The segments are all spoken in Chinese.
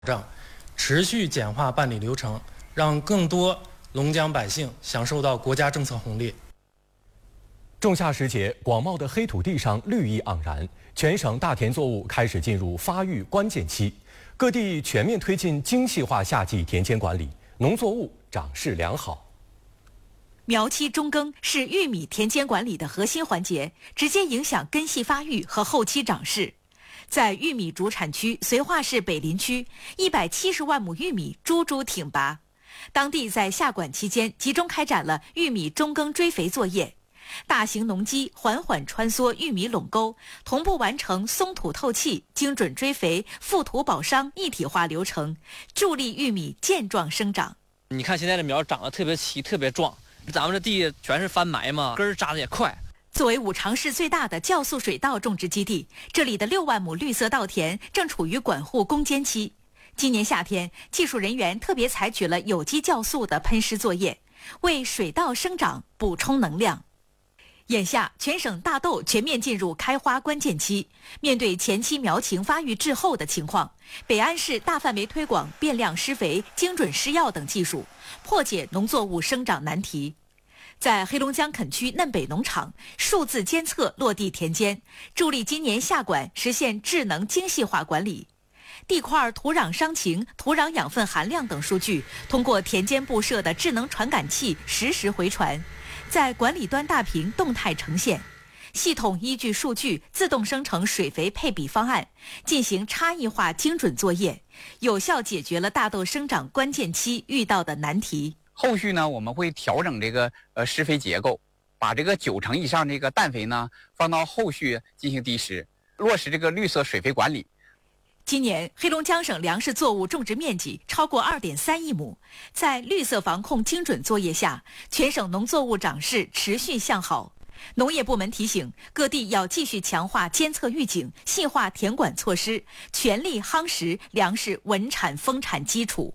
障，持续简化办理流程，让更多龙江百姓享受到国家政策红利。 仲夏时节，广袤的黑土地上绿意盎然，全省大田作物开始进入发育关键期，各地全面推进精细化夏季田间管理，农作物长势良好。 苗期中耕是玉米田间管理的核心环节，直接影响根系发育和后期长势。在玉米主产区绥化市北林区，170万亩玉米株株挺拔。当地在夏管期间集中开展了玉米中耕追肥作业，大型农机缓缓穿梭玉米垄沟，同步完成松土透气、精准追肥、覆土保墒一体化流程，助力玉米健壮生长。 你看现在的苗长得特别齐、特别壮，咱们这地全是翻埋嘛，根儿扎得也快。 作为五常市最大的酵素水稻种植基地，这里的6万亩绿色稻田正处于管护攻坚期。今年夏天，技术人员特别采取了有机酵素的喷施作业，为水稻生长补充能量。眼下，全省大豆全面进入开花关键期。面对前期苗情发育滞后的情况，北安市大范围推广变量施肥、精准施药等技术，破解农作物生长难题。在黑龙江垦区嫩北农场，数字监测落地田间，助力今年夏管实现智能精细化管理。地块土壤伤情、土壤养分含量等数据，通过田间布设的智能传感器实时回传，在管理端大屏动态呈现。系统依据数据自动生成水肥配比方案，进行差异化精准作业，有效解决了大豆生长关键期遇到的难题。 后续呢，我们会调整这个施肥结构，把这个90%以上这个氮肥呢放到后续进行滴施，落实这个绿色水肥管理。 今年黑龙江省粮食作物种植面积超过2.3亿亩，在绿色防控精准作业下，全省农作物长势持续向好。农业部门提醒各地要继续强化监测预警，细化田管措施，全力夯实粮食稳产丰产基础。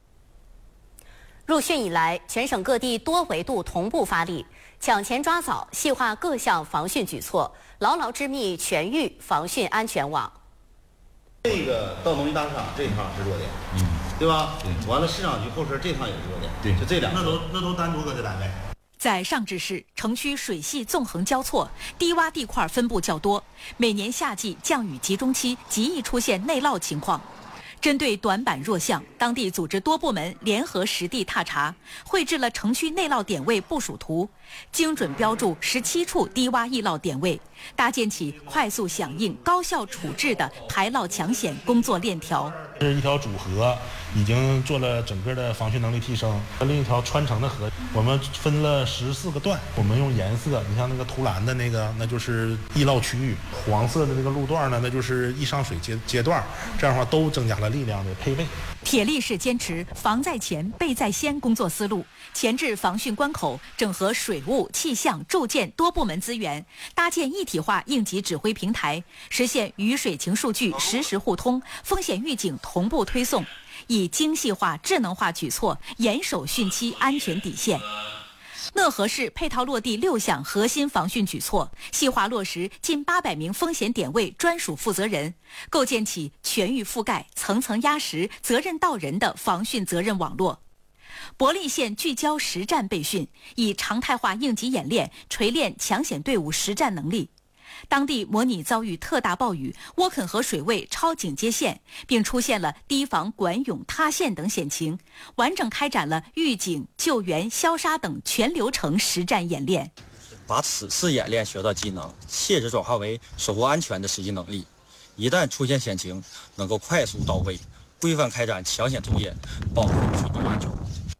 入汛以来，全省各地多维度同步发力，抢前抓早，细化各项防汛举措，牢牢织密全域防汛安全网。 这个到农机大市场这一趟是弱点，对吧？对。完了，市场局后身这趟也是弱点，对，就这两个。那都单独搁这单位。 在上治市，城区水系纵横交错，低洼地块分布较多，每年夏季降雨集中期极易出现内涝情况。针对短板弱项，当地组织多部门联合实地踏查，绘制了城区内涝点位部署图，精准标注17处低洼易涝点位，搭建起快速响应、高效处置的排涝抢险工作链条。 这一条主河已经做了整个的防汛能力提升，另一条穿城的河，我们分了14个段，我们用颜色，你像那个涂蓝的那个，那就是易涝区域；黄色的那个路段呢，那就是易上水阶段，这样的话都增加了力量的配备。 铁力士坚持防在前、备在先工作思路，前置防汛关口，整合水务、气象、住建多部门资源，搭建一体化应急指挥平台，实现雨水情数据实时互通，风险预警同步推送，以精细化、智能化举措严守汛期安全底线。讷河市配套落地6项核心防汛举措，细化落实近800名风险点位专属负责人，构建起全域覆盖、层层压实、责任到人的防汛责任网络。博利县聚焦实战备汛，以常态化应急演练锤炼抢险队伍实战能力。当地模拟遭遇特大暴雨，沃肯河水位超警戒线，并出现了堤防管涌塌陷等险情，完整开展了预警、救援、消杀等全流程实战演练。 把此次演练学到技能，切实转化为守护安全的实际能力。一旦出现险情，能够快速到位，规范开展抢险作业，保护群众安全。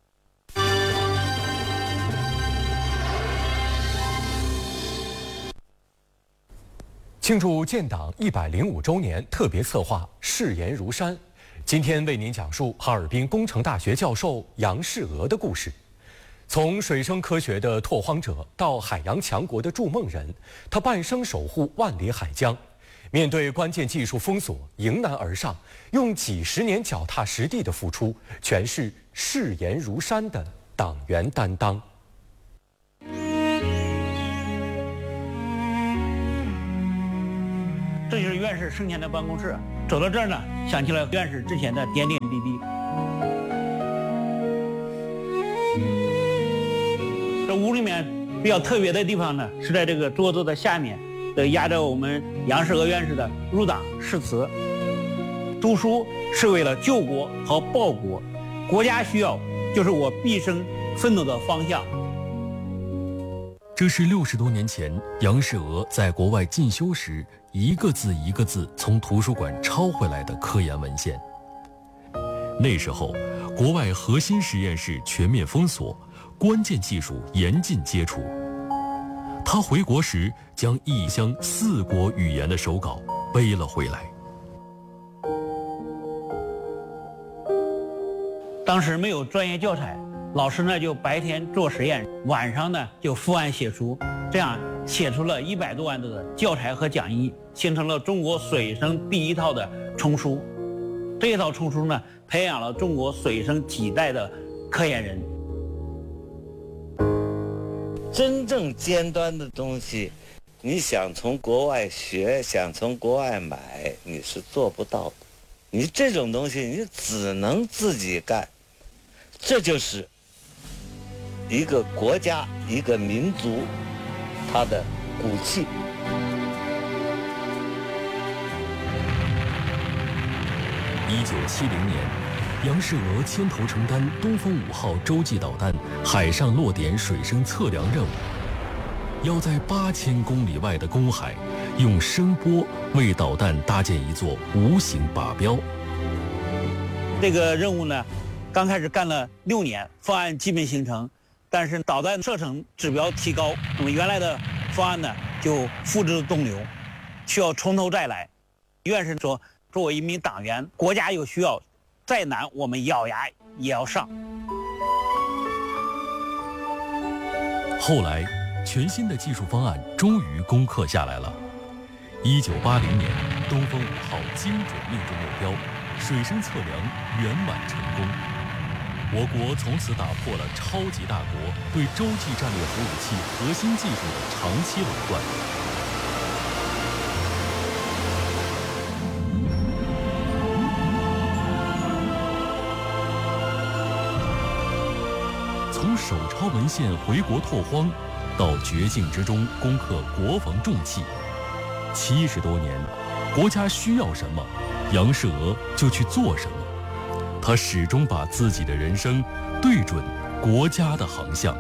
庆祝建党105周年特别策划“誓言如山”，今天为您讲述哈尔滨工程大学教授杨世娥的故事。从水生科学的拓荒者到海洋强国的筑梦人，他半生守护万里海疆，面对关键技术封锁，迎难而上，用几十年脚踏实地的付出，诠释“誓言如山”的党员担当。 这就是院士生前的办公室， 走到这儿呢，想起了院士之前的点点滴滴。这屋里面比较特别的地方呢，是在这个桌子的下面，压着我们杨世娥院士的入党誓词。读书是为了救国和报国，国家需要就是我毕生奋斗的方向。 这是60多年前杨世娥在国外进修时一个字一个字从图书馆抄回来的科研文献。那时候，国外核心实验室全面封锁，关键技术严禁接触。他回国时将异乡4国语言的手稿背了回来。 当时没有专业教材，老师呢就白天做实验，晚上呢就伏案写书，这样写出了100多万的教材和讲义，形成了中国水生第一套的丛书。这一套丛书呢，培养了中国水生几代的科研人。 真正尖端的东西，你想从国外学，想从国外买，你是做不到的。你这种东西，你只能自己干。这就是一个国家、一个民族它的骨气。 1970年，杨世娥牵头承担东风5号洲际导弹海上落点水声测量任务，要在8000公里外的公海，用声波为导弹搭建一座无形靶标。 这个任务呢，刚开始干了6年，方案基本形成，但是导弹射程指标提高，那么原来的方案呢就付之东流，需要从头再来。院士说，作为一名党员，国家有需要，再难我们咬牙也要上。 后来，全新的技术方案终于攻克下来了。1980年，东风5号精准命中目标，水声测量圆满成功。我国从此打破了超级大国对洲际战略核武器核心技术的长期垄断。从手抄文献回国拓荒，到绝境之中攻克国防重器，70多年，国家需要什么，杨世娥就去做什么。他始终把自己的人生对准国家的航向。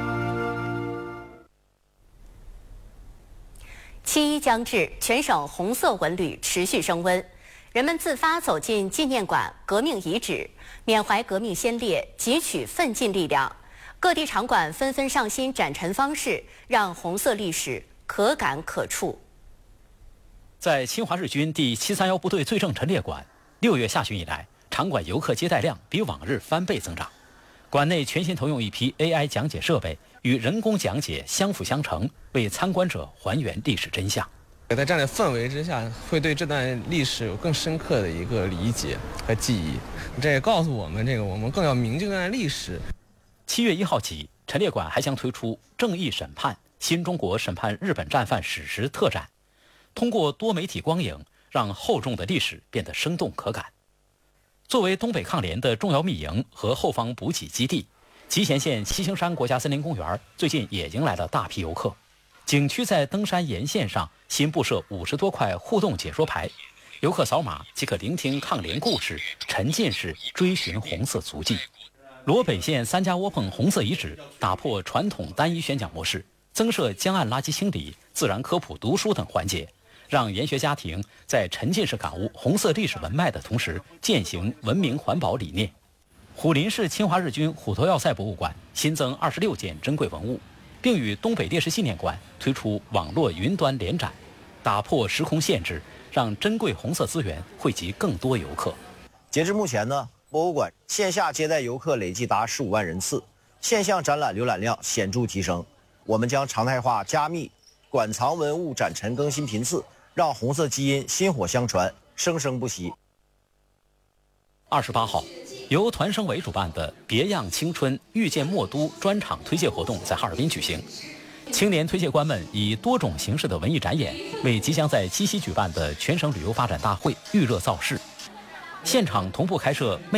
7·1将至，全省红色文旅持续升温，人们自发走进纪念馆、革命遗址，缅怀革命先烈，汲取奋进力量。各地场馆纷纷上新展陈方式，让红色历史可感可触。 在侵华日军第731部队罪证陈列馆，6月下旬以来，场馆游客接待量比往日翻倍增长。馆内全新投用一批 AI 讲解设备，与人工讲解相辅相成，为参观者还原历史真相。 在这样的氛围之下，会对这段历史有更深刻的一个理解和记忆。这也告诉我们，我们更要铭记这段历史。 7月1号起，陈列馆还将推出“正义审判：新中国审判日本战犯史实”特展，通过多媒体光影，让厚重的历史变得生动可感。作为东北抗联的重要密营和后方补给基地，集贤县七星山国家森林公园最近也迎来了大批游客。景区在登山沿线上新布设50多块互动解说牌，游客扫码即可聆听抗联故事，沉浸式追寻红色足迹。罗北县3家窝棚红色遗址打破传统单一宣讲模式，增设江岸垃圾清理、自然科普、读书等环节，让研学家庭在沉浸式感悟红色历史文脉的同时，践行文明环保理念。虎林市侵华日军虎头要塞博物馆新增26件珍贵文物，并与东北烈士纪念馆推出网络云端联展，打破时空限制，让珍贵红色资源惠及更多游客。 截至目前呢，博物馆线下接待游客累计达15万人次，线上展览浏览量显著提升。我们将常态化加密馆藏文物展陈更新频次，让红色基因薪火相传，生生不息。 28号，由团省委主办的“别样青春，遇见墨都”专场推介活动在哈尔滨举行。 青年推介官们以多种形式的文艺展演，为即将在七夕举办的全省旅游发展大会预热造势。现场同步开设